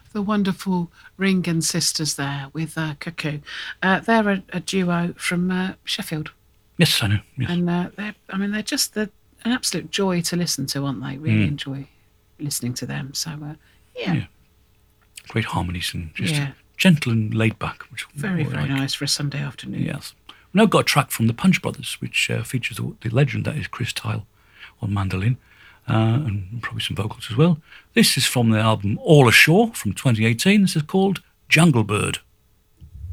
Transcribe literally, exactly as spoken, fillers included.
the wonderful Ringen sisters there with uh, Cuckoo. Uh, they're a, a duo from uh, Sheffield. Yes, I know. Yes. And uh, they're, I mean, they're just the, an absolute joy to listen to, aren't they? Really Mm. enjoy listening to them. So, uh, yeah. Yeah. Great harmonies and just Yeah. gentle and laid back. Which Very, I very like. nice for a Sunday afternoon. Yes. We've now got a track from the Punch Brothers, which uh, features the, the legend that is Chris Tile on mandolin, uh, and probably some vocals as well. This is from their album All Ashore from twenty eighteen. This is called Jungle Bird.